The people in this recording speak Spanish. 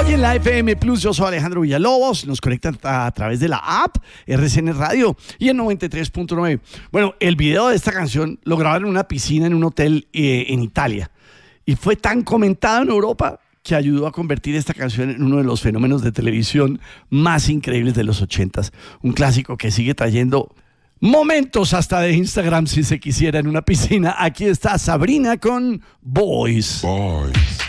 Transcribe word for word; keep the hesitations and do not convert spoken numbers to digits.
Aquí en la F M Plus, yo soy Alejandro Villalobos. Nos conectan a, a través de la app R C N Radio y en noventa y tres punto nueve. Bueno, el video de esta canción lo grabaron en una piscina en un hotel eh, en Italia. Y fue tan comentado en Europa que ayudó a convertir esta canción en uno de los fenómenos de televisión más increíbles de los ochentas. Un clásico que sigue trayendo momentos hasta de Instagram si se quisiera en una piscina. Aquí está Sabrina con Boys. Boys.